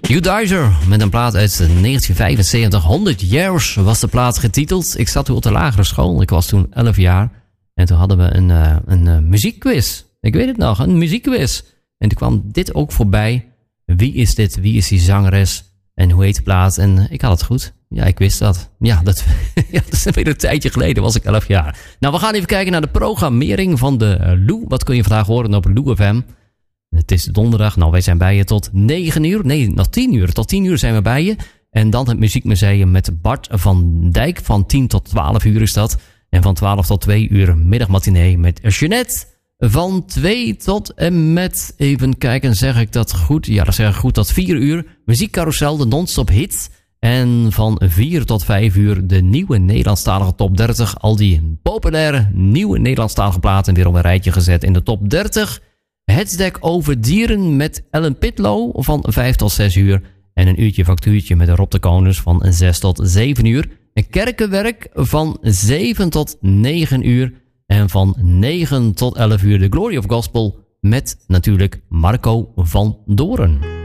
Judizer met een plaat uit 1975. 100 Years was de plaat getiteld. Ik zat toen op de lagere school. Ik was toen 11 jaar. En toen hadden we een muziekquiz. Ik weet het nog, een muziekquiz. En toen kwam dit ook voorbij. Wie is dit? Wie is die zangeres? En hoe heet de plaat? En ik had het goed. Ja, ik wist dat. Ja, dat is weer een tijdje geleden. Was ik 11 jaar. Nou, we gaan even kijken naar de programmering van de Lou. Wat kun je vandaag horen op Lou FM? Het is donderdag. Nou, wij zijn bij je tot 9 uur. Nee, nog 10 uur. Tot 10 uur zijn we bij je. En dan het Muziekmuseum met Bart van Dijk. Van 10 tot 12 uur is dat. En van 12 tot 2 uur middagmatinee met Jeanette. Van 2 tot en met, even kijken, zeg ik dat goed? Ja, dat zeg ik goed, tot 4 uur. Muziekcarousel, de non-stop hits. En van 4 tot 5 uur de nieuwe Nederlandstalige top 30. Al die populaire nieuwe Nederlandstalige platen weer op een rijtje gezet in de top 30. Hetsdek over dieren met Ellen Pitlow van 5 tot 6 uur. En een uurtje factuurtje met Rob de Koners van 6 tot 7 uur. Een kerkenwerk van 7 tot 9 uur. En van 9 tot 11 uur de Glory of Gospel met natuurlijk Marco van Doren.